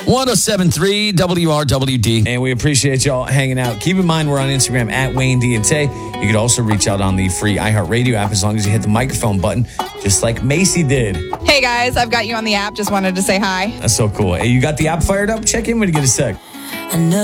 107.3 WRWD. And we appreciate y'all hanging out. Keep in mind, we're on Instagram at Wayne D and Tay. You could also reach out on the free iHeartRadio app as long as you hit the microphone button, just like Macy did. Hey guys, I've got you on the app. Just wanted to say hi. That's so cool. Hey, you got the app fired up? Check in when you get a sec. I know